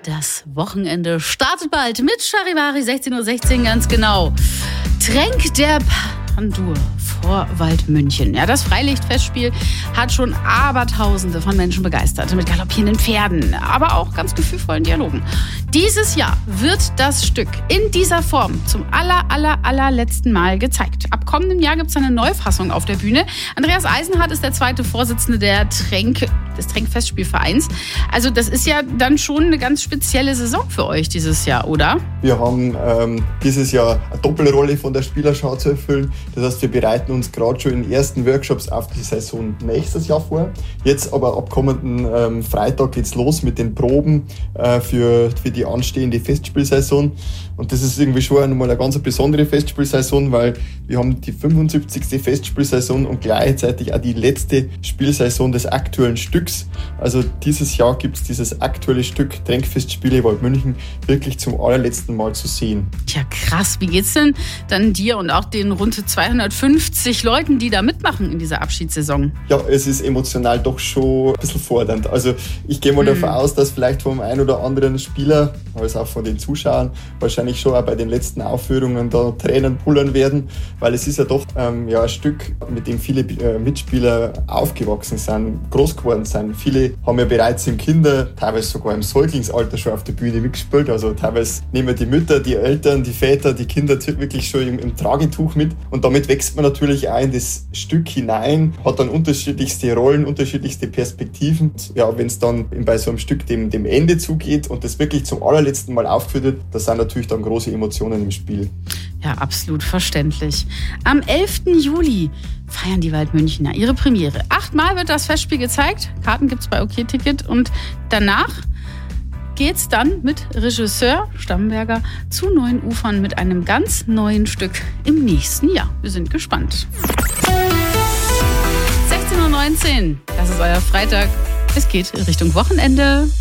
Das Wochenende startet bald mit Charivari, 16:16 Uhr ganz genau. Tränk der Pandur vor Waldmünchen. Ja, das Freilichtfestspiel hat schon Abertausende von Menschen begeistert. Mit galoppierenden Pferden, aber auch ganz gefühlvollen Dialogen. Dieses Jahr wird das Stück in dieser Form zum allerletzten Mal gezeigt. Ab kommendem Jahr gibt es eine Neufassung auf der Bühne. Andreas Eisenhardt ist der zweite Vorsitzende des Tränk-Festspielvereins. Also das ist ja dann schon eine ganz spezielle Saison für euch dieses Jahr, oder? Wir haben dieses Jahr eine Doppelrolle von der Spielerschau zu erfüllen. Das heißt, wir bereiten uns gerade schon in ersten Workshops auf die Saison nächstes Jahr vor. Jetzt aber ab kommenden Freitag geht's los mit den Proben für die anstehende Festspielsaison. Und das ist irgendwie schon einmal eine ganz besondere Festspielsaison, weil wir haben die 75. Festspielsaison und gleichzeitig auch die letzte Spielsaison des aktuellen Stücks. Also dieses Jahr gibt es dieses aktuelle Stück Tränkfestspiele Waldmünchen wirklich zum allerletzten Mal zu sehen. Ja, krass. Wie geht's denn dann dir und auch den rund 250 Leuten, die da mitmachen in dieser Abschiedssaison? Ja, es ist emotional doch schon ein bisschen fordernd. Also ich gehe mal davon aus, dass vielleicht vom einen oder anderen Spieler, als auch von den Zuschauern, wahrscheinlich schon auch bei den letzten Aufführungen da Tränen pullern werden, weil es ist ja doch ein Stück, mit dem viele Mitspieler aufgewachsen sind, groß geworden sind. Viele haben ja bereits im teilweise sogar im Säuglingsalter schon auf der Bühne mitgespielt. Also teilweise nehmen die Mütter, die Eltern, die Väter, die Kinder wirklich schon im Tragetuch mit. Und damit wächst man natürlich auch in das Stück hinein, hat dann unterschiedlichste Rollen, unterschiedlichste Perspektiven. Ja, wenn es dann bei so einem Stück dem Ende zugeht und das wirklich zum allerletzten Mal aufgeführt wird, da sind natürlich dann große Emotionen im Spiel. Ja, absolut verständlich. Am 11. Juli feiern die Waldmünchner ihre Premiere. 8-mal wird das Festspiel gezeigt. Karten gibt's bei OK-Ticket. Und danach geht's dann mit Regisseur Stamberger zu neuen Ufern mit einem ganz neuen Stück im nächsten Jahr. Wir sind gespannt. 16:19 Uhr, das ist euer Freitag. Es geht Richtung Wochenende.